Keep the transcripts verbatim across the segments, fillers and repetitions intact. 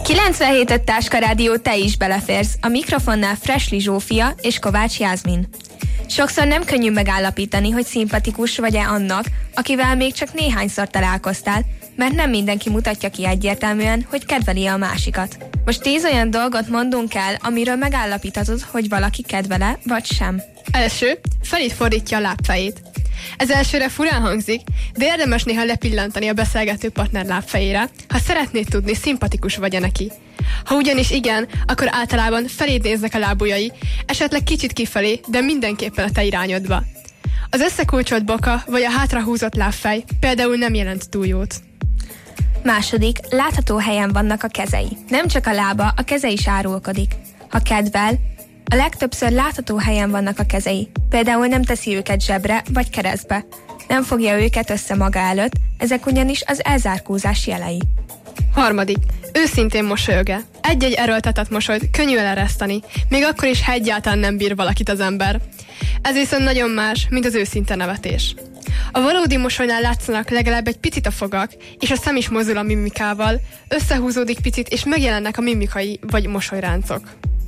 kilencvenhét öt Táska Rádió, te is beleférsz. A mikrofonnál Fresli Zsófia és Kovács Jászmin. Sokszor nem könnyű megállapítani, hogy szimpatikus vagy-e annak, akivel még csak néhányszor találkoztál, mert nem mindenki mutatja ki egyértelműen, hogy kedveli a másikat. Most tíz olyan dolgot mondunk el, amiről megállapíthatod, hogy valaki kedvele, vagy sem. Első, felét fordítja a lábfejét. Ez elsőre furán hangzik, de érdemes néha lepillantani a beszélgető partner lábfejére, ha szeretnéd tudni, szimpatikus vagy-e neki. Ha ugyanis igen, akkor általában feléd néznek a lábujjai, esetleg kicsit kifelé, de mindenképpen a te irányodba. Az összekulcsolt boka vagy a hátrahúzott lábfej például nem jelent túl jót. Második, látható helyen vannak a kezei. Nem csak a lába, a keze is árulkodik. Ha kedvel, a legtöbbször látható helyen vannak a kezei. Például nem teszi őket zsebre vagy keresztbe. Nem fogja őket össze maga előtt, ezek ugyanis az elzárkózás jelei. Harmadik, őszintén mosolyog-e. Egy-egy erőltetett mosolyt könnyű elereszteni, még akkor is, ha egyáltalán nem bír valakit az ember. Ez viszont nagyon más, mint az őszinte nevetés. A valódi mosolynál látszanak legalább egy picit a fogak, és a szem is mozdul a mimikával, összehúzódik picit, és megjelennek a mimikai vagy mosolyráncok.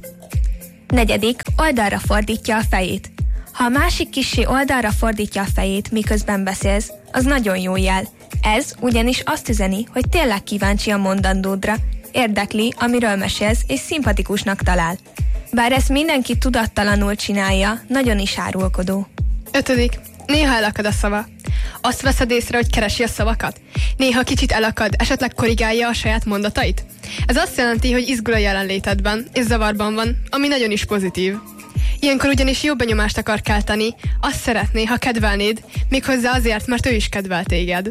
Negyedik, oldalra fordítja a fejét. Ha a másik kissé oldalra fordítja a fejét, miközben beszélsz, az nagyon jó jel. Ez ugyanis azt üzeni, hogy tényleg kíváncsi a mondandódra, érdekli, amiről mesélsz, és szimpatikusnak talál. Bár ezt mindenki tudattalanul csinálja, nagyon is árulkodó. Ötödik, néha elakad a szava. Azt veszed észre, hogy keresi a szavakat? Néha kicsit elakad, esetleg korrigálja a saját mondatait? Ez azt jelenti, hogy izgul a jelenlétedben, és zavarban van, ami nagyon is pozitív. Ilyenkor ugyanis jó benyomást akar kelteni, azt szeretné, ha kedvelnéd, méghozzá azért, mert ő is kedvel téged.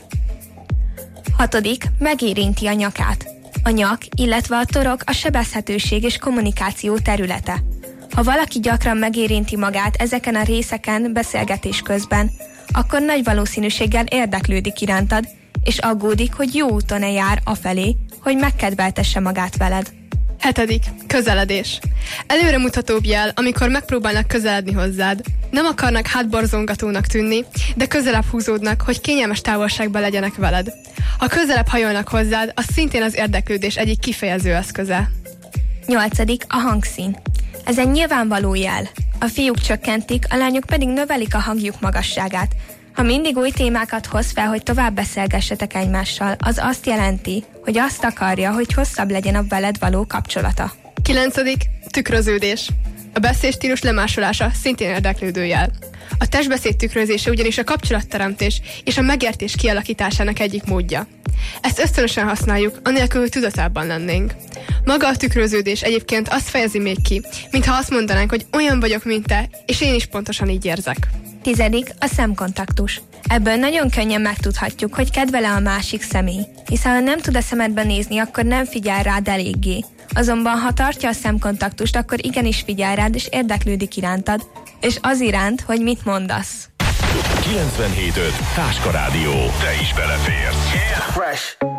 Hatodik, megérinti a nyakát. A nyak, illetve a torok a sebezhetőség és kommunikáció területe. Ha valaki gyakran megérinti magát ezeken a részeken beszélgetés közben, akkor nagy valószínűséggel érdeklődik irántad, és aggódik, hogy jó úton-e jár afelé, hogy megkedveltesse magát veled. Hetedik, közeledés. Előremutatóbb jel, amikor megpróbálnak közeledni hozzád. Nem akarnak hátborzongatónak tűnni, de közelebb húzódnak, hogy kényelmes távolságban legyenek veled. Ha közelebb hajolnak hozzád, az szintén az érdeklődés egyik kifejező eszköze. Nyolcadik, a hangszín. Ez egy nyilvánvaló jel. A fiúk csökkentik, a lányok pedig növelik a hangjuk magasságát. Ha mindig új témákat hoz fel, hogy tovább beszélgessetek egymással, az azt jelenti, hogy azt akarja, hogy hosszabb legyen a veled való kapcsolata. Kilencedik, tükröződés. A beszédstílus lemásolása szintén érdeklődő jel. A testbeszéd tükrözése ugyanis a kapcsolatteremtés és a megértés kialakításának egyik módja. Ezt ösztönösen használjuk, anélkül, hogy tudatában lennénk. Maga a tükröződés egyébként azt fejezi még ki, mintha azt mondanánk, hogy olyan vagyok, mint te, és én is pontosan így érzek. Tizedik, a szemkontaktus. Ebből nagyon könnyen megtudhatjuk, hogy kedvele a másik személy, hiszen ha nem tud a szemedbe nézni, akkor nem figyel rád eléggé. Azonban, ha tartja a szemkontaktust, akkor igenis figyel rád, és érdeklődik irántad, és az iránt, hogy mit mondasz. kilencvenhét öt Táska Rádió. Te is beleférsz. Yeah. Fresh.